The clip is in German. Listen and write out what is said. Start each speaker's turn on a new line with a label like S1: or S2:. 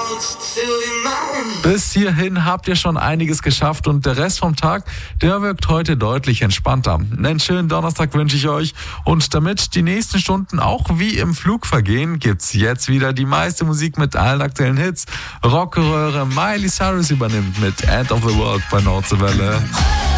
S1: Bis hierhin habt ihr schon einiges geschafft und der Rest vom Tag, der wirkt heute deutlich entspannter. Einen schönen Donnerstag wünsche ich euch und damit die nächsten Stunden auch wie im Flug vergehen, gibt's jetzt wieder die meiste Musik mit allen aktuellen Hits. Rockröhre Miley Cyrus übernimmt mit End of the World bei Nordseewelle.